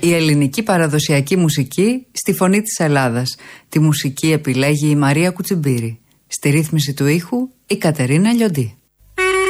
Η ελληνική παραδοσιακή μουσική στη φωνή της Ελλάδας. Τη μουσική επιλέγει η Μαρία Κουτσιμπήρη. Στη ρύθμιση του ήχου η Κατερίνα Λιοντή.